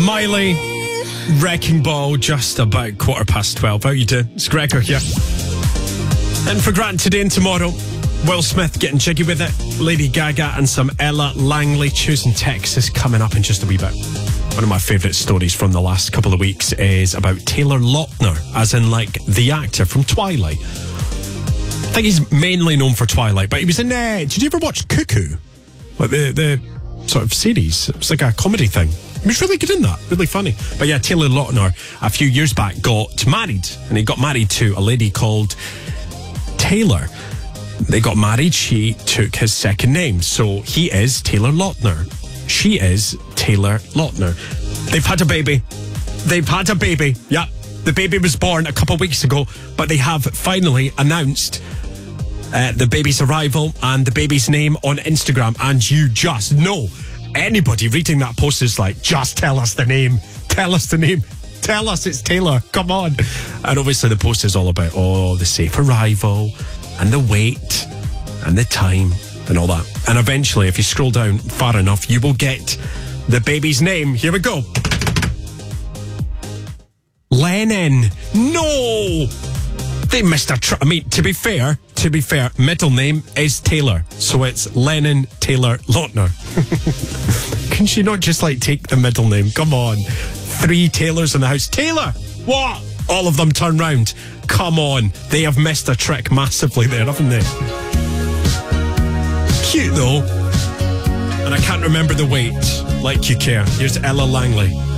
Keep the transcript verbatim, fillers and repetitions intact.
Miley, Wrecking Ball, just about quarter past twelve. How you doing? It's Gregor here. And for Grant today and tomorrow, Will Smith getting jiggy with it, Lady Gaga and some Ella Langley choosing Texas coming up in just a wee bit. One of my favourite stories from the last couple of weeks is about Taylor Lautner, as in like the actor from Twilight. I think he's mainly known for Twilight, but he was in, uh, did you ever watch Cuckoo? Like the, the sort of series. It was like a comedy thing. He was really good in that, really funny. But yeah, Taylor Lautner a few years back got married, and he got married to a lady called Taylor. They got married, she took his second name. So he is Taylor Lautner. She is Taylor Lautner. They've had a baby. They've had a baby. Yeah, the baby was born a couple of weeks ago, but they have finally announced uh, the baby's arrival and the baby's name on Instagram. And you just know, anybody reading that post is like, just tell us the name. Tell us the name. Tell us it's Taylor. Come on. And obviously the post is all about, oh, the safe arrival and the wait and the time and all that. And eventually, if you scroll down far enough, you will get the baby's name. Here we go. Lennon. No! They missed a tr- I mean, to be fair, to be fair, middle name is Taylor. So it's Lennon Taylor Lautner. Can she not just like take the middle name? Come on. Three Taylors in the house. Taylor! What? All of them turn round. Come on. They have missed a trick massively there, haven't they? Cute though. And I can't remember the weight like you care. Here's Ella Langley.